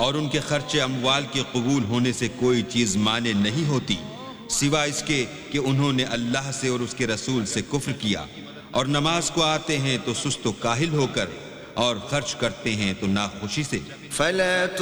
और उनके खर्चे अमवाल के कबूल होने से कोई चीज माने नहीं होती सिवा इसके कि उन्होंने अल्लाह से और उसके रसूल से कुफ्र किया और नमाज को आते हैं तो सुस्त व काहिल होकर और खर्च करते हैं तो नाखुशी से।